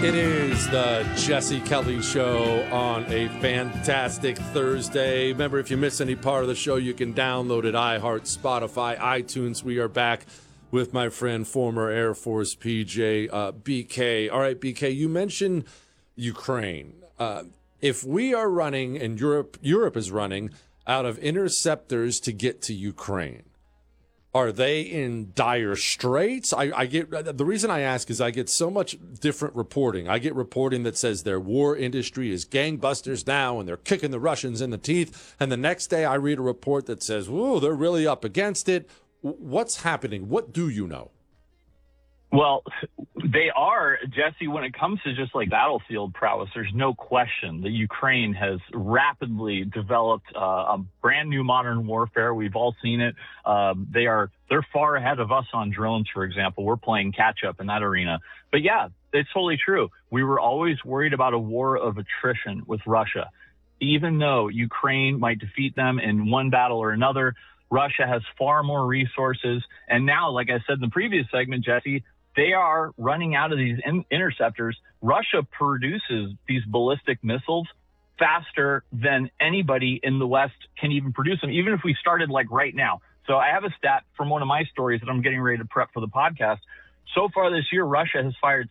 It is the Jesse Kelly Show on a fantastic Thursday. Remember, if you miss any part of the show, you can download it, iHeart, Spotify, iTunes. We are back with my friend, former Air Force PJ, BK. All right, BK, you mentioned Ukraine. If we are running, and Europe is running, out of interceptors to get to Ukraine, are they in dire straits? I get the reason I ask is I get so much different reporting. I get reporting that says their war industry is gangbusters now and they're kicking the Russians in the teeth. And the next day I read a report that says, "Whoa, they're really up against it." What's happening? What do you know? Well, they are, Jesse, when it comes to just like battlefield prowess, there's no question that Ukraine has rapidly developed a brand new modern warfare. We've all seen it. They're far ahead of us on drones, for example. We're playing catch up in that arena. But yeah, it's totally true. We were always worried about a war of attrition with Russia. Even though Ukraine might defeat them in one battle or another, Russia has far more resources. And now, like I said in the previous segment, Jesse, they are running out of these interceptors. Russia produces these ballistic missiles faster than anybody in the West can even produce them, even if we started like right now. So I have a stat from one of my stories that I'm getting ready to prep for the podcast. So far this year, Russia has fired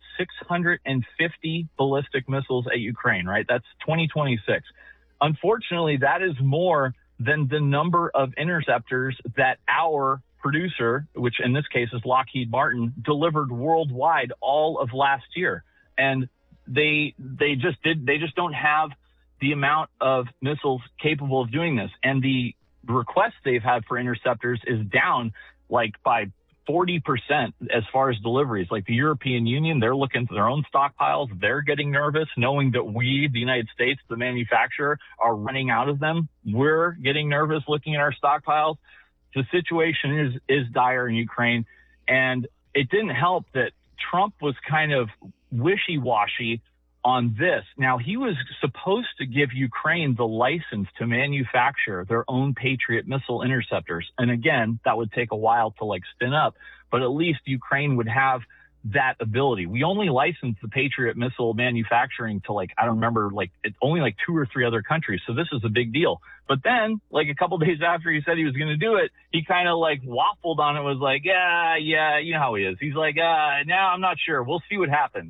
650 ballistic missiles at Ukraine, right? That's 2026. Unfortunately, that is more than the number of interceptors that our producer, which in this case is Lockheed Martin, delivered worldwide all of last year. And they just don't have the amount of missiles capable of doing this. And the request they've had for interceptors is down like by 40% as far as deliveries. Like the European Union, they're looking to their own stockpiles. They're getting nervous knowing that we, the United States, the manufacturer, are running out of them. We're getting nervous looking at our stockpiles. The situation is dire in Ukraine, and it didn't help that Trump was kind of wishy-washy on this. Now, he was supposed to give Ukraine the license to manufacture their own Patriot missile interceptors. And again, that would take a while to like spin up, but at least Ukraine would have that ability. We only licensed the Patriot missile manufacturing to like, I don't remember, like it's only like 2 or 3 other countries. So this is a big deal. But then like a couple days after he said he was going to do it, he kind of like waffled on it, was like, yeah, you know how he is. He's like, now I'm not sure. We'll see what happens.